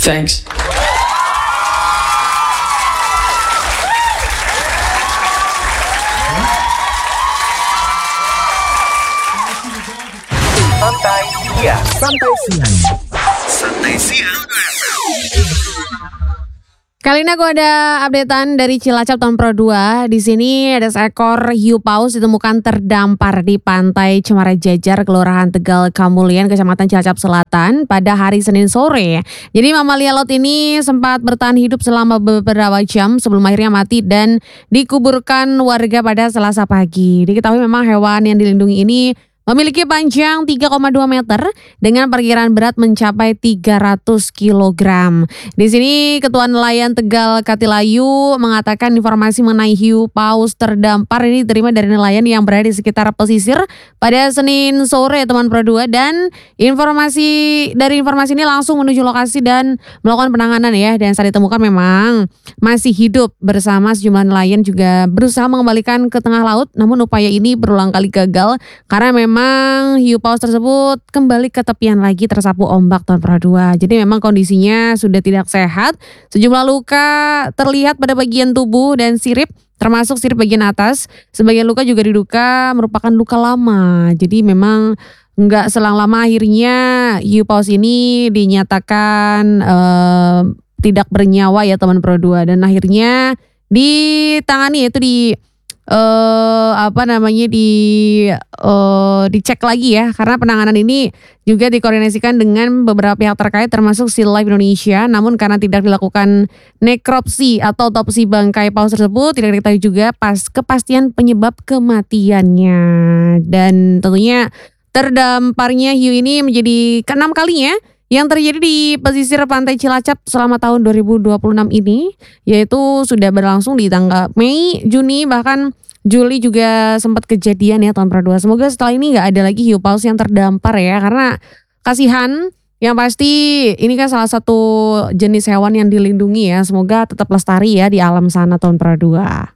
Thanks. Santai siang. Santai siang. Santai siang. Kali ini aku ada updatean dari Cilacap tahun Pro 2. Di sini ada seekor hiu paus ditemukan terdampar di pantai Cemara Jajar, Kelurahan Tegal Kamulian, Kecamatan Cilacap Selatan pada hari Senin sore. Jadi mamalia laut ini sempat bertahan hidup selama beberapa jam sebelum akhirnya mati dan dikuburkan warga pada Selasa pagi. Diketahui memang hewan yang dilindungi ini memiliki panjang 3,2 meter dengan perkiraan berat mencapai 300 kg. Di sini Ketua Nelayan Tegal Katilayu mengatakan informasi mengenai hiu paus terdampar ini diterima dari nelayan yang berada di sekitar pesisir pada Senin sore teman Pro 2, dan informasi ini langsung menuju lokasi dan melakukan penanganan ya, dan saat ditemukan memang masih hidup bersama sejumlah nelayan juga berusaha mengembalikan ke tengah laut, namun upaya ini berulang kali gagal karena memang hiu paus tersebut kembali ke tepian lagi tersapu ombak tahun Pro 2. Jadi memang kondisinya sudah tidak sehat. Sejumlah luka terlihat pada bagian tubuh dan sirip, termasuk sirip bagian atas. Sebagian luka juga diduga merupakan luka lama. Jadi memang nggak selang lama akhirnya hiu paus ini dinyatakan tidak bernyawa ya teman Pro 2, dan akhirnya ditangani, yaitu dicek lagi ya, karena penanganan ini juga dikoordinasikan dengan beberapa pihak terkait termasuk Sea Life Indonesia. Namun karena tidak dilakukan nekropsi atau otopsi bangkai paus tersebut, tidak diketahui juga kepastian penyebab kematiannya. Dan tentunya terdamparnya hiu ini menjadi ke-6 kalinya yang terjadi di pesisir pantai Cilacap selama tahun 2026 ini, yaitu sudah berlangsung di tanggal Mei, Juni, bahkan Juli juga sempat kejadian ya tahun Pro 2. Semoga setelah ini nggak ada lagi hiu paus yang terdampar ya, karena kasihan. Yang pasti ini kan salah satu jenis hewan yang dilindungi ya, semoga tetap lestari ya di alam sana tahun Pro 2.